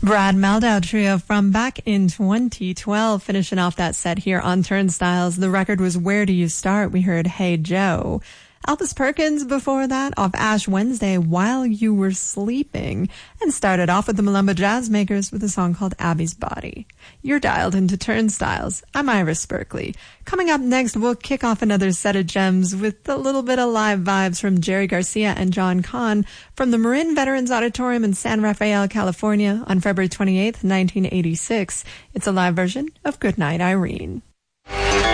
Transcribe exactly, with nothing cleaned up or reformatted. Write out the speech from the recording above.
Brad Maldau Trio from back in twenty twelve, finishing off that set here on Turnstiles. The record was Where Do You Start? We heard Hey Joe. Elvis Perkins before that off Ash Wednesday, While You Were Sleeping, and started off with the Malumba Jazzmakers with a song called Abby's Body. You're dialed into Turnstiles. I'm Iris Berkeley. Coming up next, we'll kick off another set of gems with a little bit of live vibes from Jerry Garcia and John Kahn from the Marin Veterans Auditorium in San Rafael, California on February twenty-eighth, nineteen eighty-six. It's a live version of Goodnight Irene.